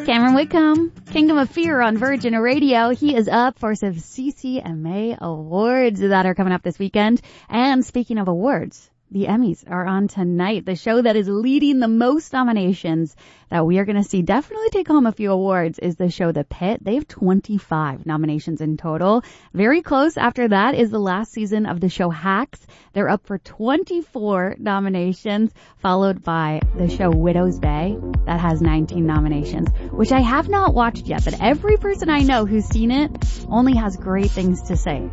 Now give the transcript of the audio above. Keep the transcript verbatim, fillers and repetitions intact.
Cameron Whitcomb, Kingdom of Fear on Virgin Radio. He is up for some C C M A awards that are coming up this weekend. And speaking of awards, the Emmys are on tonight. The show that is leading the most nominations that we are going to see definitely take home a few awards is the show The Pit. They have twenty-five nominations in total. Very close after that is the last season of the show Hacks. They're up for twenty-four nominations, followed by the show Widow's Bay that has nineteen nominations, which I have not watched yet, but every person I know who's seen it only has great things to say.